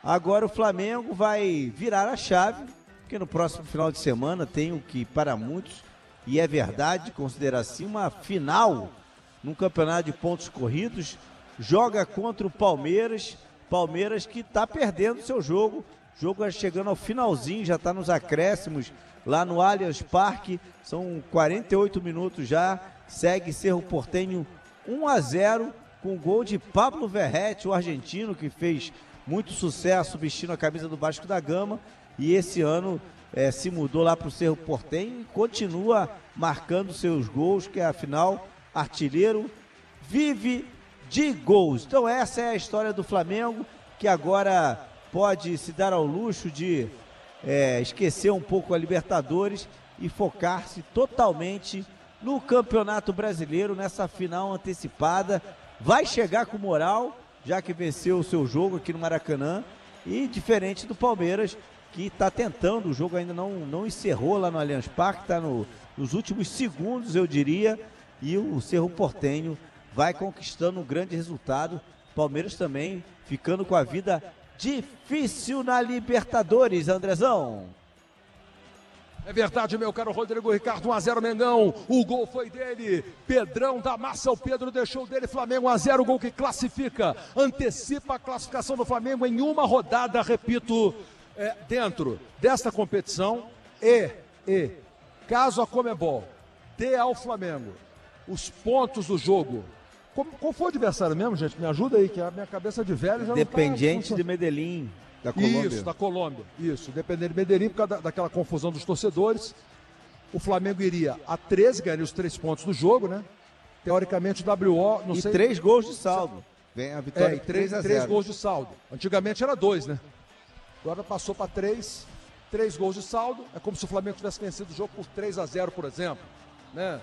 Agora o Flamengo vai virar a chave, porque no próximo final de semana tem o que para muitos, e é verdade, considera assim, uma final num campeonato de pontos corridos, joga contra o Palmeiras que está perdendo seu jogo, o jogo chegando ao finalzinho, já está nos acréscimos lá no Allianz Parque, são 48 minutos já, segue Cerro Porteño 1-0 com o gol de Pablo Verratti, o argentino que fez muito sucesso vestindo a camisa do Vasco da Gama e esse ano se mudou lá para o Cerro Porteño e continua marcando seus gols, que afinal, artilheiro vive de gols. Então essa é a história do Flamengo, que agora pode se dar ao luxo de esquecer um pouco a Libertadores e focar-se totalmente no Campeonato Brasileiro, nessa final antecipada. Vai chegar com moral, já que venceu o seu jogo aqui no Maracanã, e diferente do Palmeiras, que está tentando, o jogo ainda não encerrou lá no Allianz Parque, está nos últimos segundos, eu diria, e o Cerro Porteño vai conquistando um grande resultado. Palmeiras também ficando com a vida difícil na Libertadores, Andrezão. É verdade, meu caro Rodrigo Ricardo, 1-0 Mengão, o gol foi dele, Pedrão da Massa, o Pedro deixou dele, Flamengo 1-0, o gol que classifica, antecipa a classificação do Flamengo em uma rodada, repito, dentro desta competição, e caso a Conmebol dê ao Flamengo os pontos do jogo. Qual foi o adversário mesmo, gente? Me ajuda aí, que a minha cabeça de velho já Independiente de Medellín, da Colômbia. Isso, da Colômbia. Isso, Independiente de Medellín, por causa daquela confusão dos torcedores. O Flamengo iria a 13, ganharia os 3 pontos do jogo, né? Teoricamente, o WO, não sei... E 3 gols de saldo. Vem a vitória 3-0. 3 gols de saldo. Antigamente era 2, né? Agora passou para 3 gols de saldo. É como se o Flamengo tivesse vencido o jogo por 3-0, por exemplo. Né?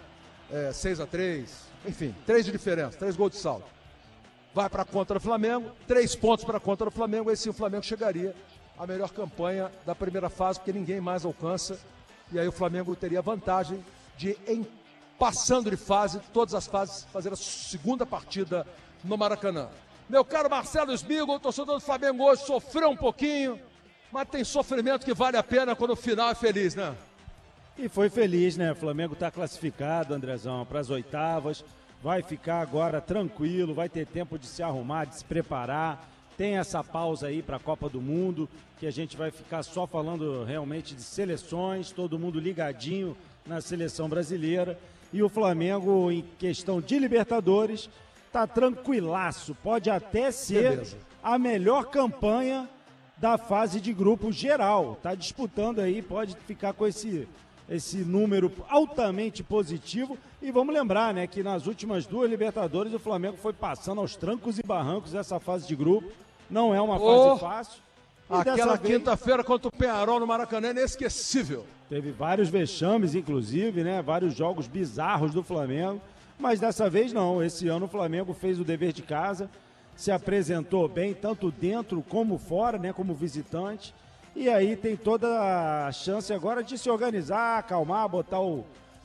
6-3, enfim, 3 de diferença, 3 gols de saldo. Vai para contra do Flamengo, 3 pontos para contra do Flamengo, aí sim o Flamengo chegaria à melhor campanha da primeira fase, porque ninguém mais alcança, e aí o Flamengo teria vantagem de, passando de fase, todas as fases, fazer a segunda partida no Maracanã. Meu caro Marcelo Smigo, o torcedor do Flamengo hoje sofreu um pouquinho, mas tem sofrimento que vale a pena quando o final é feliz, né? E foi feliz, né? O Flamengo está classificado, Andrezão, para as oitavas. Vai ficar agora tranquilo, vai ter tempo de se arrumar, de se preparar. Tem essa pausa aí para a Copa do Mundo, que a gente vai ficar só falando realmente de seleções, todo mundo ligadinho na seleção brasileira. E o Flamengo, em questão de Libertadores, tá tranquilaço. Pode até ser a melhor campanha da fase de grupo geral. Tá disputando aí, pode ficar com esse número altamente positivo. E vamos lembrar, né, que nas últimas 2 Libertadores o Flamengo foi passando aos trancos e barrancos essa fase de grupo. Não é uma fase fácil. Aquela quinta-feira contra o Peñarol no Maracanã é inesquecível. Teve vários vexames, inclusive, né, vários jogos bizarros do Flamengo. Mas dessa vez não. Esse ano o Flamengo fez o dever de casa, se apresentou bem, tanto dentro como fora, né, como visitante. E aí tem toda a chance agora de se organizar, acalmar, botar o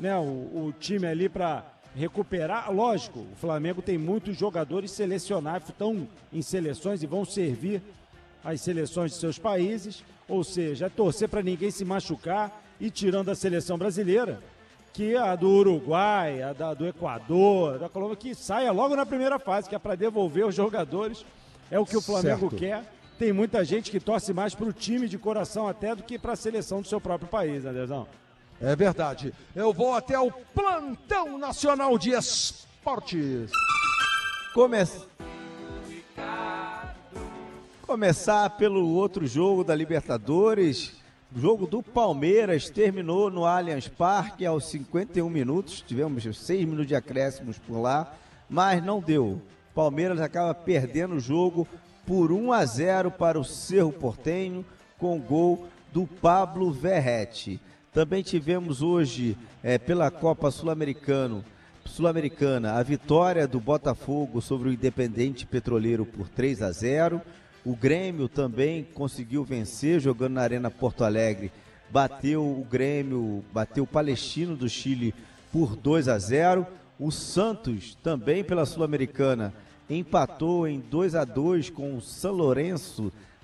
time ali para recuperar. Lógico, o Flamengo tem muitos jogadores selecionados, estão em seleções e vão servir as seleções de seus países. Ou seja, é torcer para ninguém se machucar e tirando a seleção brasileira, que a do Uruguai, do Equador, da Colômbia, que saia logo na primeira fase, que é para devolver os jogadores. É o que o Flamengo quer. Tem muita gente que torce mais para o time de coração até do que para a seleção do seu próprio país, Andrezão. É verdade. Eu vou até o Plantão Nacional de Esportes. Começar pelo outro jogo da Libertadores. O jogo do Palmeiras terminou no Allianz Parque aos 51 minutos. Tivemos 6 minutos de acréscimos por lá, mas não deu. Palmeiras acaba perdendo o jogo por 1-0 para o Cerro Porteño, com gol do Pablo Verratti. Também tivemos hoje, pela Copa Sul-Americana, a vitória do Botafogo sobre o Independente Petroleiro por 3-0. O Grêmio também conseguiu vencer, jogando na Arena Porto Alegre. Bateu o Palestino do Chile por 2-0. O Santos, também pela Sul-Americana, empatou em 2-2 com o São Lourenço